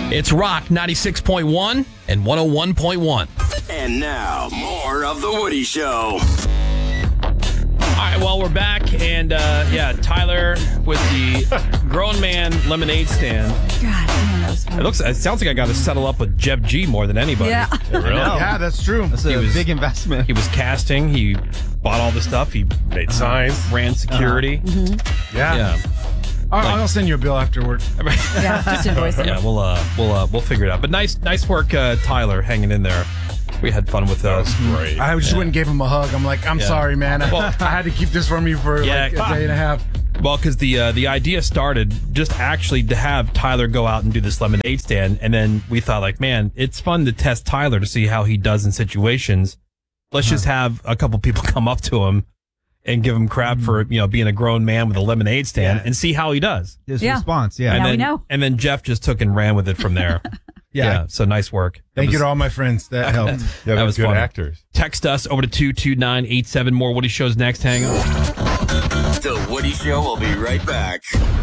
It's Rock 96.1 and 101.1. And now, more of The Woody Show. All right, well, we're back, and Tyler with the grown man lemonade stand. God damn, that was fun. It sounds like I got to settle up with Jeb G more than anybody. Yeah. Really? Yeah, that's true. That's a big investment. He was casting. He bought all the stuff. He Made signs. ran security. Yeah. I'll send you a bill afterward. Yeah, just invoice it. Yeah, we'll figure it out. But nice work, Tyler, hanging in there. We had fun with us. Great. I just went and gave him a hug. I'm like, I'm sorry, man. I had to keep this from you for like a day and a half. Well, because the idea started just actually to have Tyler go out and do this lemonade stand, and then we thought, like, man, it's fun to test Tyler to see how he does in situations. Let's just have a couple people come up to him and give him crap for being a grown man with a lemonade stand and see how he does. His response, and now then, we know. And then Jeff just took and ran with it from there. So nice work. Thank you to all my friends. That helped. That was good fun. actors. Text us over to 22987. More Woody Shows next. Hang on. The Woody Show will be right back.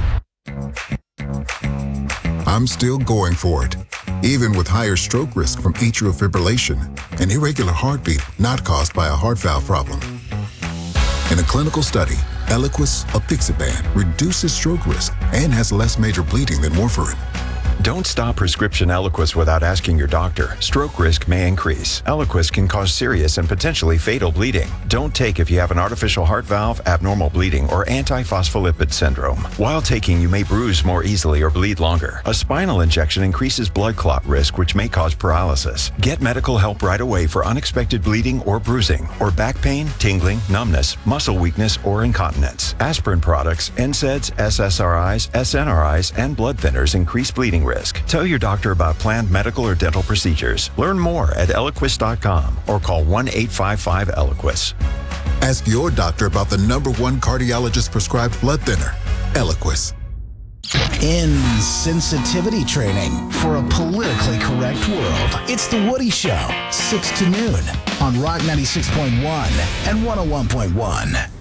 I'm still going for it, even with higher stroke risk from atrial fibrillation, an irregular heartbeat not caused by a heart valve problem. In a clinical study, Eliquis apixaban reduces stroke risk and has less major bleeding than warfarin. Don't stop prescription Eliquis without asking your doctor. Stroke risk may increase. Eliquis can cause serious and potentially fatal bleeding. Don't take if you have an artificial heart valve, abnormal bleeding, or antiphospholipid syndrome. While taking, you may bruise more easily or bleed longer. A spinal injection increases blood clot risk, which may cause paralysis. Get medical help right away for unexpected bleeding or bruising, or back pain, tingling, numbness, muscle weakness, or incontinence. Aspirin products, NSAIDs, SSRIs, SNRIs, and blood thinners increase bleeding risk. Tell your doctor about planned medical or dental procedures. Learn more at Eliquis.com or call 1-855-ELIQUIS. Ask your doctor about the #1 cardiologist prescribed blood thinner, Eliquis. Insensitivity training for a politically correct world. It's The Woody Show, 6 to noon on Rock 96.1 and 101.1.